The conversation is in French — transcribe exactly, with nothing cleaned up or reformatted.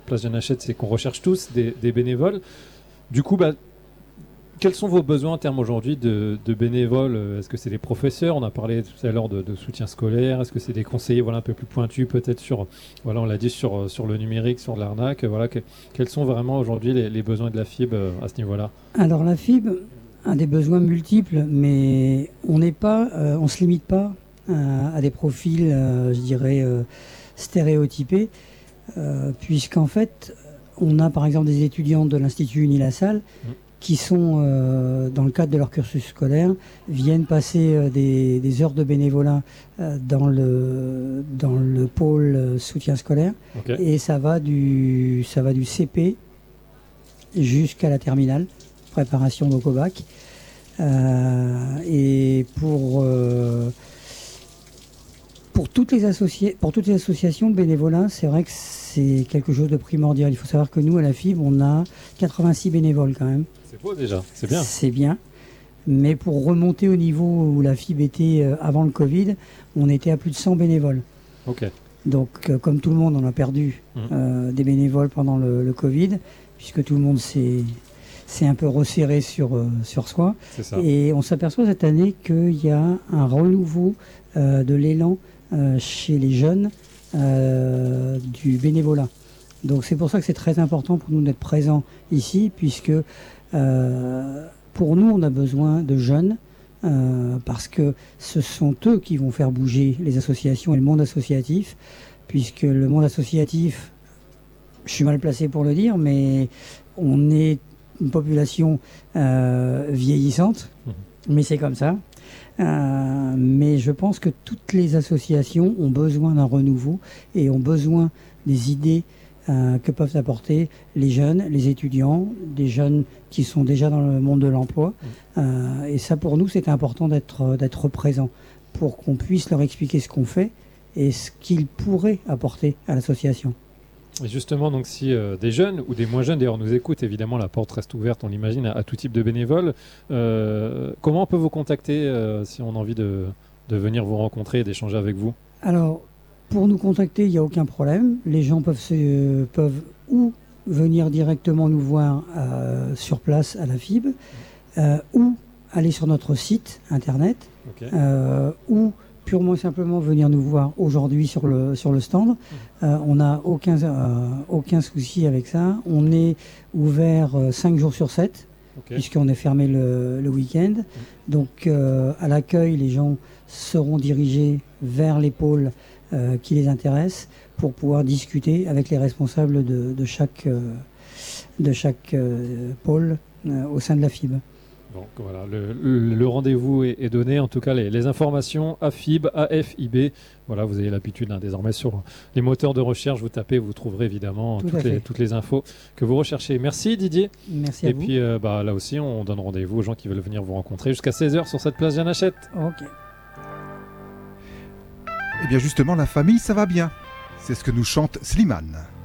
Place Jeanne Hachette, c'est qu'on recherche tous des, des bénévoles. Du coup, bah, quels sont vos besoins en termes aujourd'hui de, de bénévoles? Est-ce que c'est des professeurs? On a parlé tout à l'heure de, de soutien scolaire. Est-ce que c'est des conseillers, voilà, un peu plus pointus peut-être sur, voilà, on l'a dit, sur, sur le numérique, sur l'arnaque, voilà, que, quels sont vraiment aujourd'hui les, les besoins de la F I B à ce niveau-là? Alors la F I B a des besoins multiples, mais on n'est pas, euh, on se limite pas à, à des profils, euh, je dirais, euh, stéréotypés, euh, puisqu'en fait, on a par exemple des étudiants de l'Institut Unilassal mmh. qui sont, euh, dans le cadre de leur cursus scolaire, viennent passer euh, des, des heures de bénévolat euh, dans, le, dans le pôle euh, soutien scolaire. Okay. Et ça va, du, ça va du C P jusqu'à la terminale, préparation donc au bac. Euh, et pour, euh, pour, toutes les associ- pour toutes les associations de bénévolat, c'est vrai que c'est quelque chose de primordial. Il faut savoir que nous, à la F I B, on a quatre-vingt-six bénévoles quand même. C'est beau déjà, c'est bien. C'est bien. Mais pour remonter au niveau où la F I B était euh, avant le Covid, on était à plus de cent bénévoles. Ok. Donc, euh, comme tout le monde, on a perdu mmh. euh, des bénévoles pendant le, le Covid, puisque tout le monde s'est, s'est un peu resserré sur, euh, sur soi. C'est ça. Et on s'aperçoit cette année qu'il y a un renouveau euh, de l'élan euh, chez les jeunes euh, du bénévolat. Donc, c'est pour ça que c'est très important pour nous d'être présents ici, puisque Euh, pour nous, on a besoin de jeunes euh, parce que ce sont eux qui vont faire bouger les associations et le monde associatif, puisque le monde associatif, je suis mal placé pour le dire, mais on est une population euh, vieillissante, mmh. mais c'est comme ça. Euh, mais je pense que toutes les associations ont besoin d'un renouveau et ont besoin des idées Euh, que peuvent apporter les jeunes, les étudiants, des jeunes qui sont déjà dans le monde de l'emploi. Mmh. Euh, et ça, pour nous, c'est important d'être, d'être présent pour qu'on puisse leur expliquer ce qu'on fait et ce qu'ils pourraient apporter à l'association. Et justement, donc, si euh, des jeunes ou des moins jeunes d'ailleurs nous écoutent, évidemment, la porte reste ouverte, on l'imagine, à, à tout type de bénévoles. Euh, comment on peut vous contacter euh, si on a envie de, de venir vous rencontrer et d'échanger avec vous? Alors, pour nous contacter, il n'y a aucun problème. Les gens peuvent, se, euh, peuvent ou venir directement nous voir euh, sur place à la F I B, euh, ou aller sur notre site internet, okay. euh, ou purement et simplement venir nous voir aujourd'hui sur le, sur le stand. Mmh. Euh, on n'a aucun, euh, aucun souci avec ça. On est ouvert euh, cinq jours sur sept, okay. puisqu'on est fermé le, le week-end. Mmh. Donc euh, à l'accueil, les gens seront dirigés vers les pôles Euh, qui les intéressent pour pouvoir discuter avec les responsables de, de chaque, euh, de chaque euh, pôle euh, au sein de la F I B. Donc voilà, le, le, le rendez-vous est, est donné. En tout cas, les, les informations A F I B, A F I B. Voilà, vous avez l'habitude hein, désormais sur les moteurs de recherche. Vous tapez, vous trouverez évidemment toutes les, toutes les infos que vous recherchez. Merci Didier. Merci à Et vous. Et puis euh, bah, là aussi, on donne rendez-vous aux gens qui veulent venir vous rencontrer jusqu'à seize heures sur cette place Jeanne Hachette. Ok. Eh bien justement, la famille, ça va bien. C'est ce que nous chante Slimane.